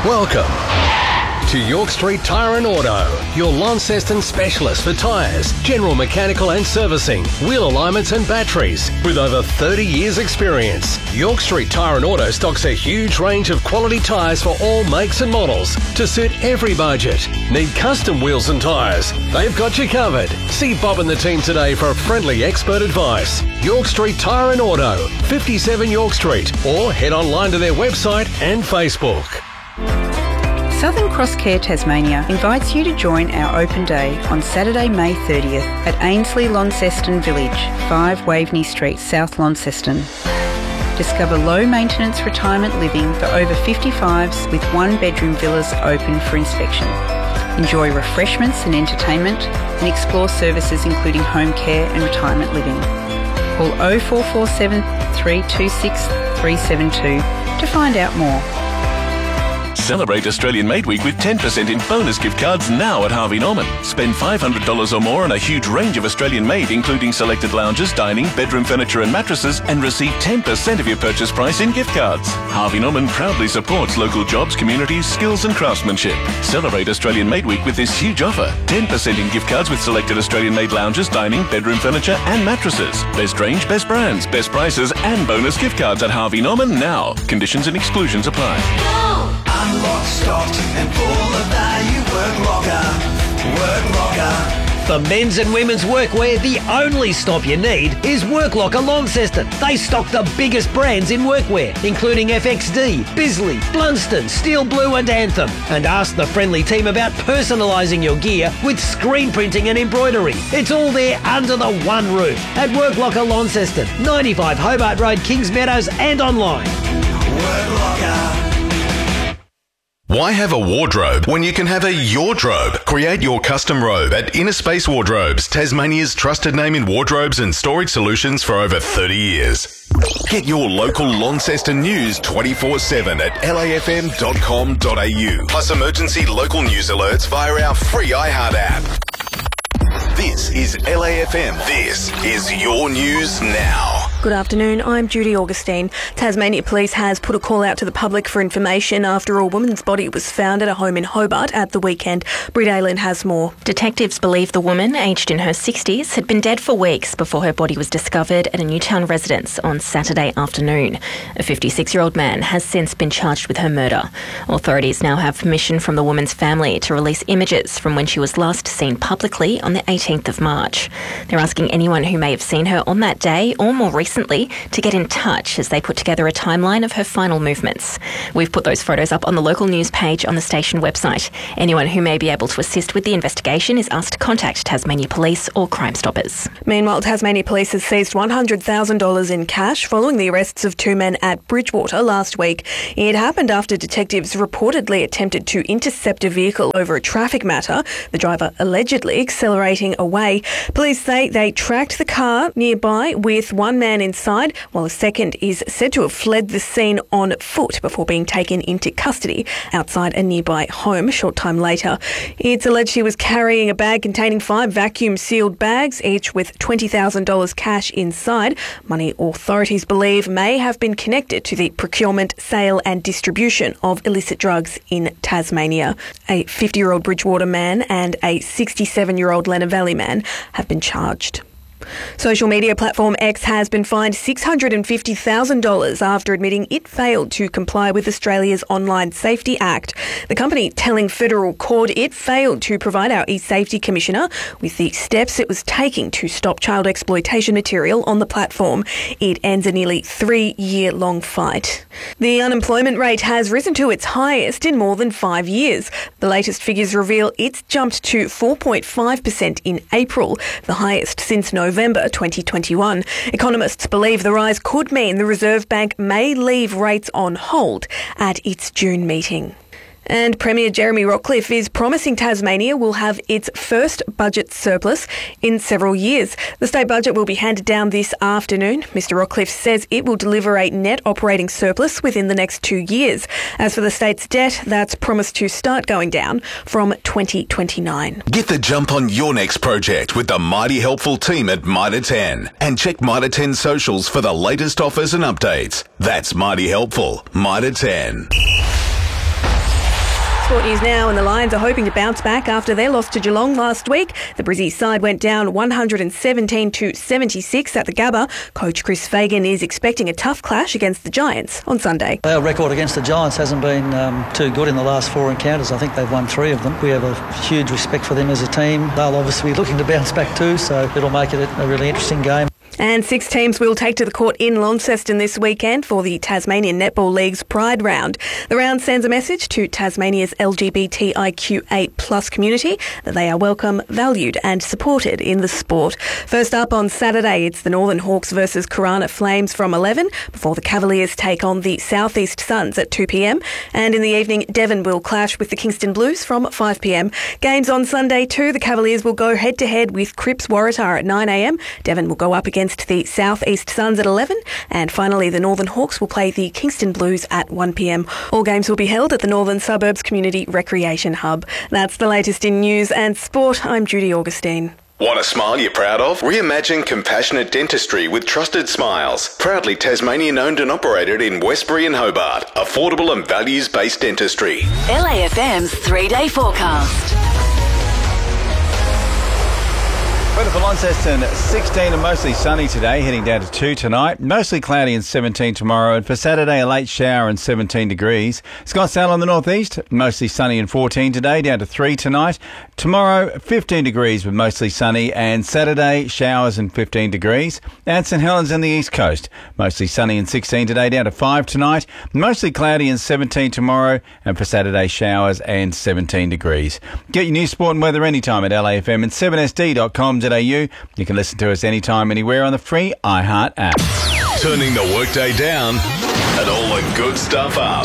Welcome to York Street Tyre and Auto, your Launceston specialist for tyres, general mechanical and servicing, wheel alignments and batteries. With over 30 years experience, York Street Tyre and Auto stocks a huge range of quality tyres for all makes and models to suit every budget. Need custom wheels and tyres? They've got you covered. See Bob and the team today for friendly expert advice. York Street Tyre and Auto, 57 York Street, or head online to their website and Facebook. Southern Cross Care Tasmania invites you to join our open day on Saturday, May 30th at Ainsley Launceston Village, 5 Waveney Street, South Launceston. Discover low-maintenance retirement living for over 55s with one-bedroom villas open for inspection. Enjoy refreshments and entertainment and explore services including home care and retirement living. Call 0447 326 372 to find out more. Celebrate Australian Made Week with 10% in bonus gift cards now at Harvey Norman. Spend $500 or more on a huge range of Australian made, including selected lounges, dining, bedroom furniture and mattresses, and receive 10% of your purchase price in gift cards. Harvey Norman proudly supports local jobs, communities, skills and craftsmanship. Celebrate Australian Made Week with this huge offer. 10% in gift cards with selected Australian made lounges, dining, bedroom furniture and mattresses. Best range, best brands, best prices and bonus gift cards at Harvey Norman now. Conditions and exclusions apply. I'm locked, stocked, and full of value. Work Locker, Work Locker. For men's and women's workwear, the only stop you need is Work Locker Launceston. They stock the biggest brands in workwear, including FXD, Bisley, Blunston, Steel Blue and Anthem. And ask the friendly team about personalising your gear with screen printing and embroidery. It's all there under the one roof at Work Locker Launceston, 95 Hobart Road, Kings Meadows and online. Work Locker. Why have a wardrobe when you can have a Yordrobe? Create your custom robe at Inner Space Wardrobes, Tasmania's trusted name in wardrobes and storage solutions for over 30 years. Get your local Launceston news 24/7 at lafm.com.au. Plus emergency local news alerts via our free iHeart app. This is LAFM. This is your news now. Good afternoon, I'm Judy Augustine. Tasmania Police has put a call out to the public for information after a woman's body was found at a home in Hobart at the weekend. Brid Aylen has more. Detectives believe the woman, aged in her 60s, had been dead for weeks before her body was discovered at a Newtown residence on Saturday afternoon. A 56-year-old man has since been charged with her murder. Authorities now have permission from the woman's family to release images from when she was last seen publicly on the 18th of March. They're asking anyone who may have seen her on that day or more recently to get in touch as they put together a timeline of her final movements. We've put those photos up on the local news page on the station website. Anyone who may be able to assist with the investigation is asked to contact Tasmania Police or Crime Stoppers. Meanwhile, Tasmania Police has seized $100,000 in cash following the arrests of two men at Bridgewater last week. It happened after detectives reportedly attempted to intercept a vehicle over a traffic matter, the driver allegedly accelerating away. Police say they tracked the car nearby with one man inside, while a second is said to have fled the scene on foot before being taken into custody outside a nearby home a short time later. It's alleged he was carrying a bag containing 5 vacuum-sealed bags, each with $20,000 cash inside. Money authorities believe may have been connected to the procurement, sale and distribution of illicit drugs in Tasmania. A 50-year-old Bridgewater man and a 67-year-old Lenna Valley man have been charged. Social media platform X has been fined $650,000 after admitting it failed to comply with Australia's Online Safety Act. The company telling federal court it failed to provide our e-safety commissioner with the steps it was taking to stop child exploitation material on the platform. It ends a nearly 3-year-long fight. The unemployment rate has risen to its highest in more than 5 years. The latest figures reveal it's jumped to 4.5% in April, the highest since November 2021. Economists believe the rise could mean the Reserve Bank may leave rates on hold at its June meeting. And Premier Jeremy Rockliff is promising Tasmania will have its first budget surplus in several years. The state budget will be handed down this afternoon. Mr Rockliff says it will deliver a net operating surplus within the next 2 years. As for the state's debt, that's promised to start going down from 2029. Get the jump on your next project with the mighty helpful team at Mitre 10. And check Mitre 10 socials for the latest offers and updates. That's mighty helpful. Mitre 10. Sport news now, and the Lions are hoping to bounce back after their loss to Geelong last week. The Brizzy side went down 117-76 at the Gabba. Coach Chris Fagan is expecting a tough clash against the Giants on Sunday. Our record against the Giants hasn't been too good in the last 4 encounters. I think they've won 3 of them. We have a huge respect for them as a team. They'll obviously be looking to bounce back too, so it'll make it a really interesting game. And 6 teams will take to the court in Launceston this weekend for the Tasmanian Netball League's Pride Round. The round sends a message to Tasmania's LGBTIQ8+ community that they are welcome, valued and supported in the sport. First up on Saturday, it's the Northern Hawks versus Corunna Flames from 11 before the Cavaliers take on the Southeast Suns at 2 p.m. And in the evening, Devon will clash with the Kingston Blues from 5 p.m. Games on Sunday too. The Cavaliers will go head-to-head with Cripps Waratah at 9 a.m. Devon will go up against the Southeast Suns at 11, and finally the Northern Hawks will play the Kingston Blues at 1 p.m. All games will be held at the Northern Suburbs Community Recreation Hub. That's the latest in news and sport. I'm Judy Augustine. Want a smile you're proud of? Reimagine compassionate dentistry with Trusted Smiles. Proudly Tasmanian owned and operated in Westbury and Hobart. Affordable and values-based dentistry. LAFM's 3-day forecast. Weather for Launceston, 16 and mostly sunny today, heading down to 2 tonight. Mostly cloudy and 17 tomorrow. And for Saturday, a late shower and 17 degrees. Scottsdale on the northeast, mostly sunny and 14 today, down to 3 tonight. Tomorrow, 15 degrees with mostly sunny. And Saturday, showers and 15 degrees. And St Helens on the east coast, mostly sunny and 16 today, down to 5 tonight. Mostly cloudy and 17 tomorrow. And for Saturday, showers and 17 degrees. Get your news, sport and weather anytime at LAFM and 7sd.com.au. You can listen to us anytime, anywhere on the free iHeart app. Turning the workday down and all the good stuff up.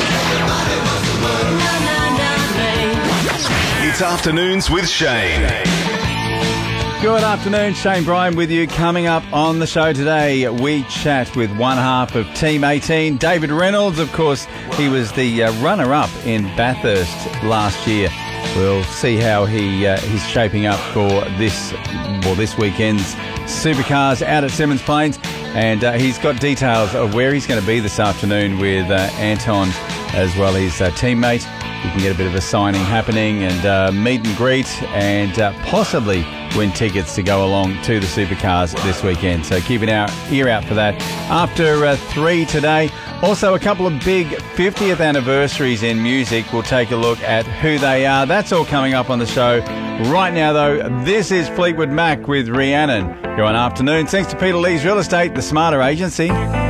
It's Afternoons with Shane. Good afternoon, Shane Bryan with you. Coming up on the show today, we chat with one half of Team 18, David Reynolds. Of course, he was the runner-up in Bathurst last year. We'll see how he's shaping up for this weekend's Supercars out at Symmons Plains, and he's got details of where he's going to be this afternoon with Anton as well, his teammate. You can get a bit of a signing happening and meet and greet and possibly win tickets to go along to the Supercars this weekend. So keep an ear out for that. After 3 today, also a couple of big 50th anniversaries in music. We'll take a look at who they are. That's all coming up on the show. Right now, though, this is Fleetwood Mac with Rhiannon. You're on Afternoon. Thanks to Peter Lee's Real Estate, the Smarter Agency.